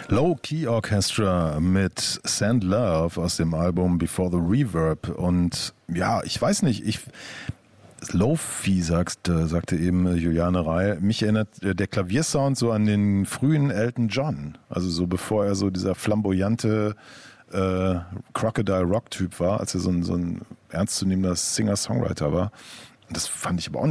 Low Key Orchestra mit Send Love aus dem Album Before the Reverb. Und ja, ich weiß nicht, Lo-Fi sagte eben Juliane Reil. Mich erinnert der Klaviersound so an den frühen Elton John. Also so bevor er so dieser flamboyante Crocodile Rock Typ war, als er so ein ernstzunehmender Singer-Songwriter war. Das fand ich aber auch